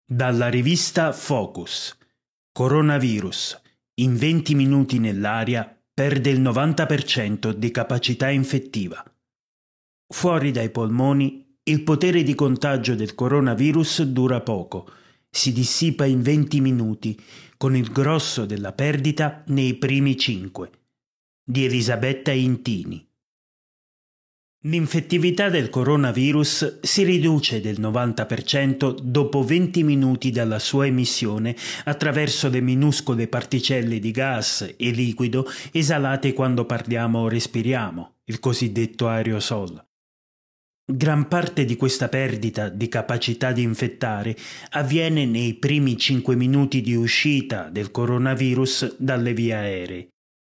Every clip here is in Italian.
Dalla rivista Focus. Coronavirus. In 20 minuti nell'aria perde il 90% di capacità infettiva. Fuori dai polmoni, il potere di contagio del coronavirus dura poco. Si dissipa in 20 minuti, con il grosso della perdita nei primi 5. Di Elisabetta Intini. L'infettività del coronavirus si riduce del 90% dopo 20 minuti dalla sua emissione attraverso le minuscole particelle di gas e liquido esalate quando parliamo o respiriamo, il cosiddetto aerosol. Gran parte di questa perdita di capacità di infettare avviene nei primi 5 minuti di uscita del coronavirus dalle vie aeree.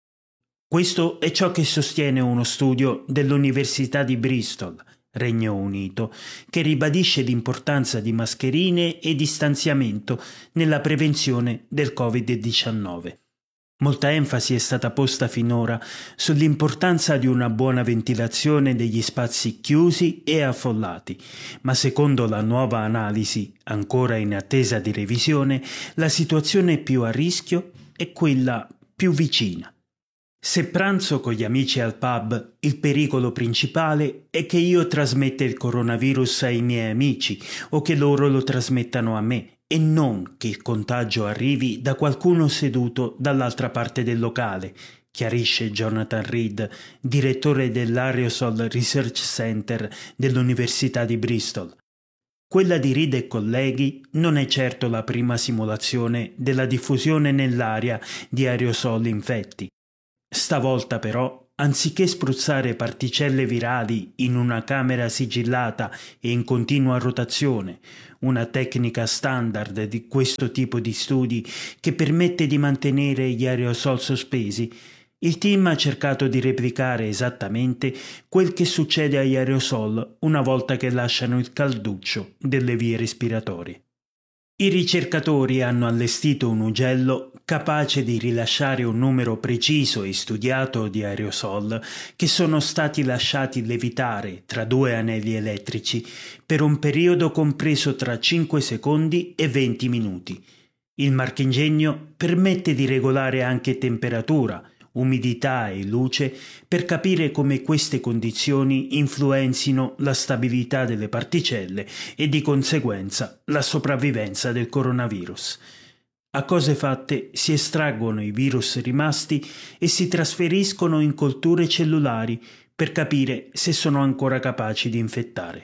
Questo è ciò che sostiene uno studio dell'Università di Bristol, Regno Unito, che ribadisce l'importanza di mascherine e distanziamento nella prevenzione del Covid-19. Molta enfasi è stata posta finora sull'importanza di una buona ventilazione degli spazi chiusi e affollati, ma secondo la nuova analisi, ancora in attesa di revisione, la situazione più a rischio è quella più vicina. Se pranzo con gli amici al pub, il pericolo principale è che io trasmetta il coronavirus ai miei amici o che loro lo trasmettano a me e non che il contagio arrivi da qualcuno seduto dall'altra parte del locale, chiarisce Jonathan Reed, direttore dell'Aerosol Research Center dell'Università di Bristol. Quella di Reed e colleghi non è certo la prima simulazione della diffusione nell'aria di aerosol infetti. Stavolta però, anziché spruzzare particelle virali in una camera sigillata e in continua rotazione, una tecnica standard di questo tipo di studi che permette di mantenere gli aerosol sospesi, il team ha cercato di replicare esattamente quel che succede agli aerosol una volta che lasciano il calduccio delle vie respiratorie. I ricercatori hanno allestito un ugello capace di rilasciare un numero preciso e studiato di aerosol che sono stati lasciati levitare tra due anelli elettrici per un periodo compreso tra 5 secondi e 20 minuti. Il marchingegno permette di regolare anche temperatura, umidità e luce per capire come queste condizioni influenzino la stabilità delle particelle e di conseguenza la sopravvivenza del coronavirus. A cose fatte si estraggono i virus rimasti e si trasferiscono in colture cellulari per capire se sono ancora capaci di infettare.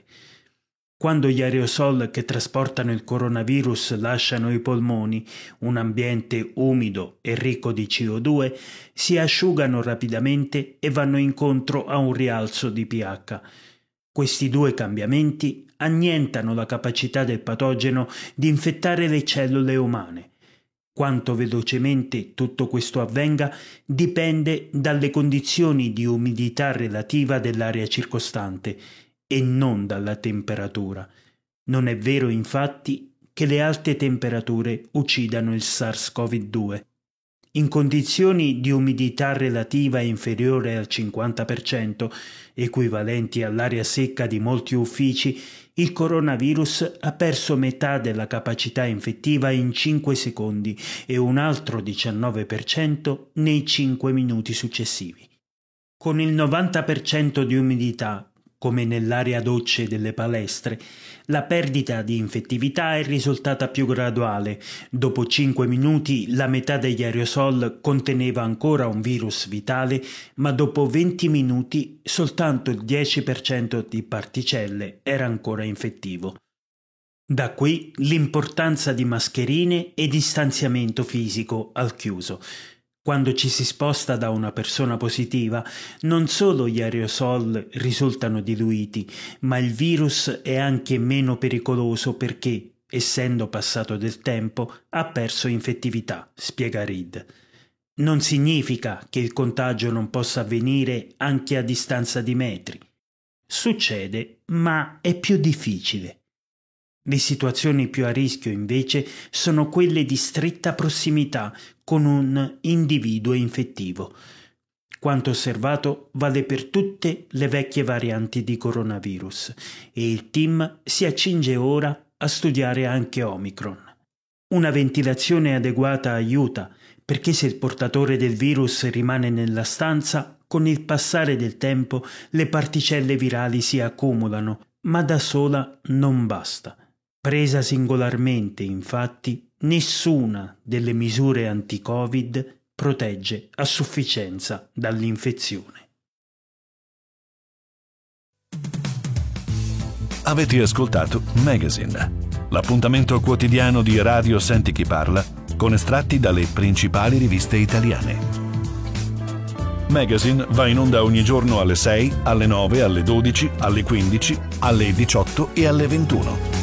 Quando gli aerosol che trasportano il coronavirus lasciano i polmoni, un ambiente umido e ricco di CO2, si asciugano rapidamente e vanno incontro a un rialzo di pH. Questi due cambiamenti annientano la capacità del patogeno di infettare le cellule umane. Quanto velocemente tutto questo avvenga dipende dalle condizioni di umidità relativa dell'aria circostante e non dalla temperatura. Non è vero infatti che le alte temperature uccidano il SARS-CoV-2. In condizioni di umidità relativa inferiore al 50%, equivalenti all'aria secca di molti uffici, il coronavirus ha perso metà della capacità infettiva in 5 secondi e un altro 19% nei 5 minuti successivi. Con il 90% di umidità, come nell'area docce delle palestre, la perdita di infettività è risultata più graduale. Dopo 5 minuti la metà degli aerosol conteneva ancora un virus vitale, ma dopo 20 minuti soltanto il 10% di particelle era ancora infettivo. Da qui l'importanza di mascherine e distanziamento fisico al chiuso. Quando ci si sposta da una persona positiva, non solo gli aerosol risultano diluiti, ma il virus è anche meno pericoloso perché, essendo passato del tempo, ha perso infettività, spiega Reed. Non significa che il contagio non possa avvenire anche a distanza di metri. Succede, ma è più difficile. Le situazioni più a rischio, invece, sono quelle di stretta prossimità con un individuo infettivo. Quanto osservato vale per tutte le vecchie varianti di coronavirus e il team si accinge ora a studiare anche Omicron. Una ventilazione adeguata aiuta, perché se il portatore del virus rimane nella stanza, con il passare del tempo le particelle virali si accumulano, ma da sola non basta. Presa singolarmente, infatti, nessuna delle misure anti-Covid protegge a sufficienza dall'infezione. Avete ascoltato Magazine, l'appuntamento quotidiano di Radio Senti Chi Parla con estratti dalle principali riviste italiane. Magazine va in onda ogni giorno alle 6, alle 9, alle 12, alle 15, alle 18 e alle 21.